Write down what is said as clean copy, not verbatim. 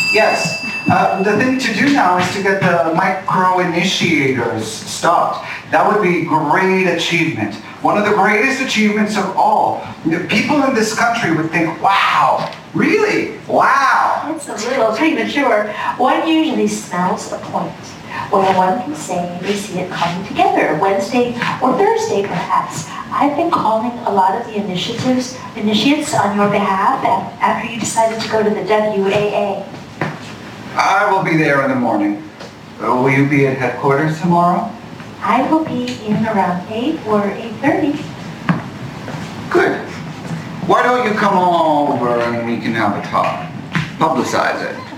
Yes. The thing to do now is to get the micro-initiators stopped. That would be a great achievement. One of the greatest achievements of all. People in this country would think, wow, really? Wow. It's a little premature. One usually smells a point. Well, one can say they see it coming together, Wednesday or Thursday perhaps. I've been calling a lot of the initiates on your behalf after you decided to go to the WAA. I will be there in the morning. Will you be at headquarters tomorrow? I will be in around 8 or 8:30. Good. Why don't you come on over and we can have a talk? Publicize it.